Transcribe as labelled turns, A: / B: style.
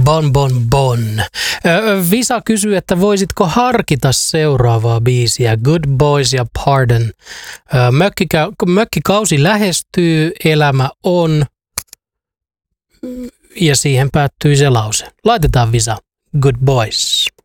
A: Bon Bon Bon. Visa kysyy, että voisitko harkita seuraavaa biisiä, Good Boys ja Pardon. Mökkikausi lähestyy, elämä on, ja siihen päättyy se lause. Laitetaan Visa, Good Boys.